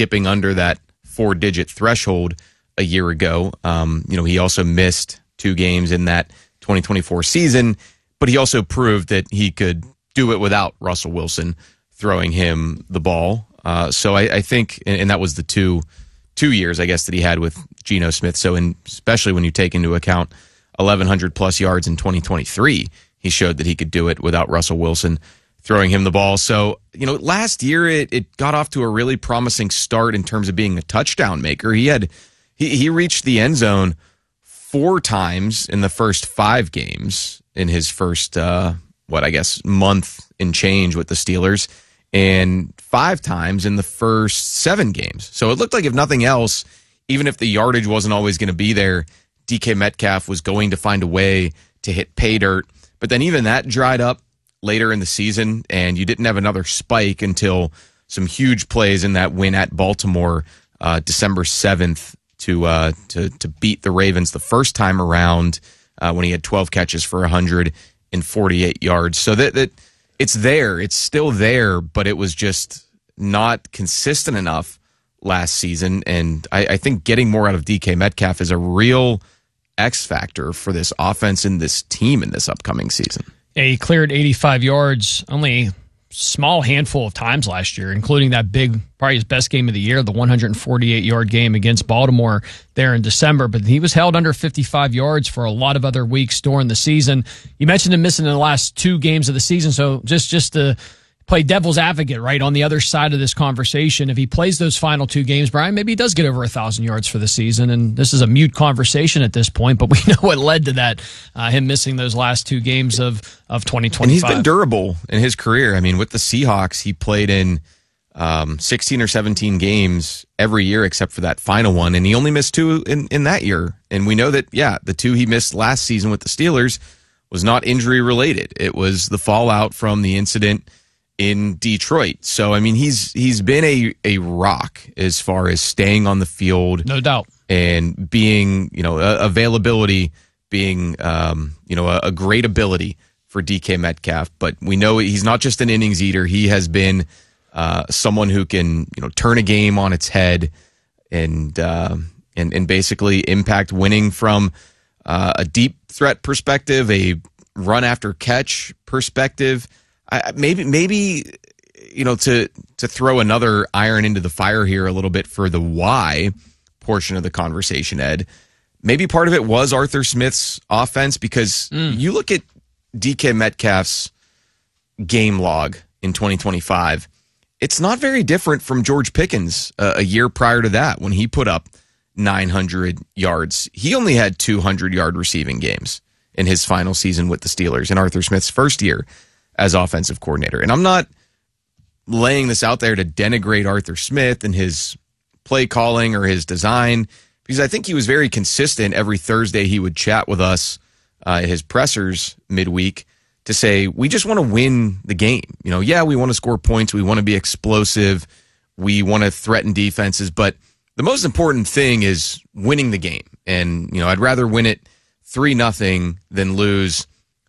dipping under that 4-digit threshold a year ago. He also missed 2 games in that 2024 season, but he also proved that he could do it without Russell Wilson throwing him the ball. So I think, and that was the two years, I guess, that he had with Geno Smith. So especially when you take into account 1,100 plus yards in 2023, he showed that he could do it without Russell Wilson throwing him the ball. So, last year it got off to a really promising start in terms of being a touchdown maker. He reached the end zone 4 times in the first 5 games in his first, month and change with the Steelers, and 5 times in the first 7 games. So it looked like, if nothing else, even if the yardage wasn't always going to be there, DK Metcalf was going to find a way to hit pay dirt. But then even that dried up later in the season, and you didn't have another spike until some huge plays in that win at Baltimore, December 7th, to beat the Ravens the first time around, when he had 12 catches for 148 yards. So that it's there, it's still there, but it was just not consistent enough last season. And I think getting more out of DK Metcalf is a real X factor for this offense and this team in this upcoming season. Yeah, he cleared 85 yards only a small handful of times last year, including that big, probably his best game of the year, the 148-yard game against Baltimore there in December. But he was held under 55 yards for a lot of other weeks during the season. You mentioned him missing in the last 2 games of the season, so just to play devil's advocate, right, on the other side of this conversation, if he plays those final 2 games, Brian, maybe he does get over 1,000 yards for the season, and this is a mute conversation at this point, but we know what led to that, him missing those last 2 games of 2025. And he's been durable in his career. I mean, with the Seahawks, he played in 16 or 17 games every year except for that final one, and he only missed 2 in that year. And we know that, the 2 he missed last season with the Steelers was not injury-related. It was the fallout from the incident in Detroit. So, I mean, he's been a rock as far as staying on the field. No doubt. And being, availability being, a great ability for DK Metcalf. But we know he's not just an innings eater. He has been someone who can, turn a game on its head and basically impact winning from a deep threat perspective, a run after catch perspective. Maybe to throw another iron into the fire here a little bit for the why portion of the conversation, Ed, maybe part of it was Arthur Smith's offense, because you look at DK Metcalf's game log in 2025, it's not very different from George Pickens a year prior to that when he put up 900 yards. He only had 200-yard receiving games in his final season with the Steelers in Arthur Smith's first year as offensive coordinator. And I'm not laying this out there to denigrate Arthur Smith and his play calling or his design, because I think he was very consistent. Every Thursday he would chat with us at his pressers midweek to say, we just want to win the game. We want to score points. We want to be explosive. We want to threaten defenses. But the most important thing is winning the game. And, I'd rather win it 3-0 than lose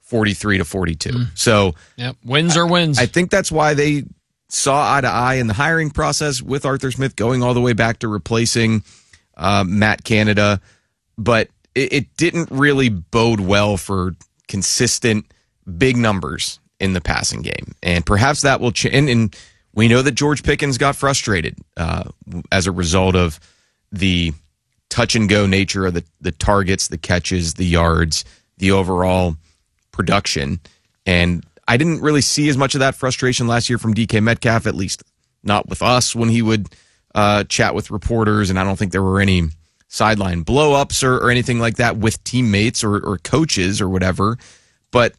43-42. So wins are wins. I think that's why they saw eye to eye in the hiring process with Arthur Smith, going all the way back to replacing Matt Canada. But it didn't really bode well for consistent big numbers in the passing game. And perhaps that will change. And we know that George Pickens got frustrated as a result of the touch and go nature of the targets, the catches, the yards, the overall production. And I didn't really see as much of that frustration last year from DK Metcalf, at least not with us when he would chat with reporters. And I don't think there were any sideline blow-ups or anything like that with teammates or coaches or whatever. But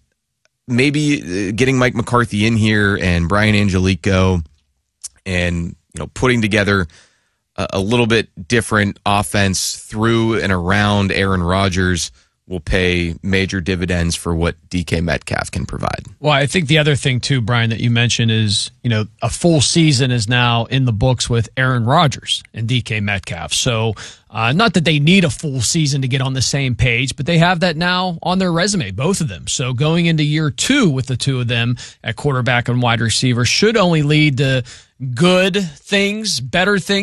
maybe getting Mike McCarthy in here and Brian Angelico and putting together a little bit different offense through and around Aaron Rodgers will pay major dividends for what DK Metcalf can provide. Well, I think the other thing too, Brian, that you mentioned is, a full season is now in the books with Aaron Rodgers and DK Metcalf. So not that they need a full season to get on the same page, but they have that now on their resume, both of them. So going into year 2 with the 2 of them at quarterback and wide receiver should only lead to good things, better things.